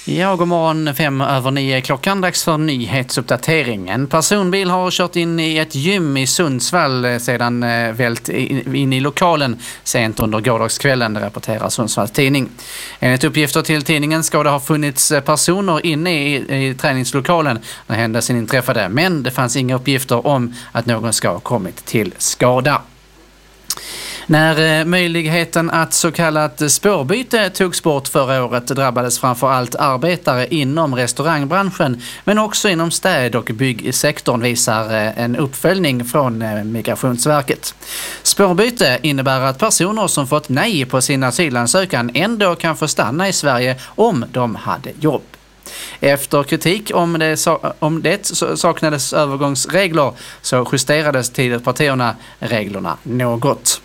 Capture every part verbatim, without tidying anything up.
Ja, god morgon, fem över nio klockan, dags för nyhetsuppdatering. En personbil har kört in i ett gym i Sundsvall sedan vält in i lokalen sent under gårdagskvällen, det rapporterar Sundsvalls tidning. Enligt uppgifter till tidningen ska det ha funnits personer inne i, i träningslokalen när händelsen inträffade, men det fanns inga uppgifter om att någon ska ha kommit till skada. När möjligheten att så kallat spårbyte togs bort förra året drabbades framför allt arbetare inom restaurangbranschen men också inom städ- och byggsektorn, visar en uppföljning från Migrationsverket. Spårbyte innebär att personer som fått nej på sin asylansökan ändå kan få stanna i Sverige om de hade jobb. Efter kritik om det, om det saknades övergångsregler så justerades tidningspartierna reglerna något.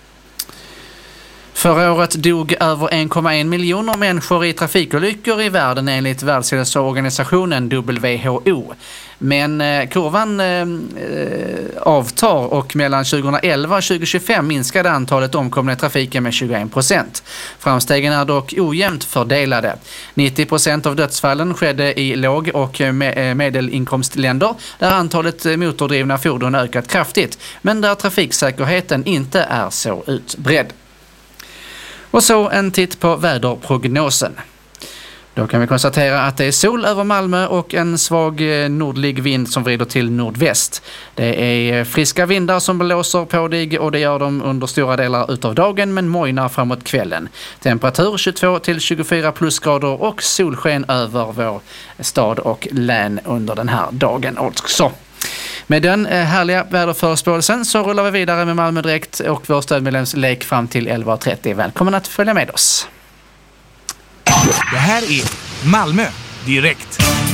Förra året dog över en komma en miljoner människor i trafikolyckor i världen enligt Världshälsoorganisationen W H O. Men eh, kurvan eh, avtar och mellan tjugoelva och tjugohundratjugofem minskade antalet omkomna i trafiken med tjugoen procent. Framstegen är dock ojämnt fördelade. nittio procent av dödsfallen skedde i låg- och me- medelinkomstländer där antalet motordrivna fordon ökat kraftigt, men där trafiksäkerheten inte är så utbredd. Och så en titt på väderprognosen. Då kan vi konstatera att det är sol över Malmö och en svag nordlig vind som vrider till nordväst. Det är friska vindar som blåser på dig och det gör de under stora delar utav dagen men mojnar framåt kvällen. Temperatur tjugotvå till tjugofyra plusgrader och solsken över vår stad och län under den här dagen också. Med den härliga väderförespåelsen så rullar vi vidare med Malmö Direkt och vår stödmedlemslek fram till elva trettio. Välkommen att följa med oss. Det här är Malmö Direkt.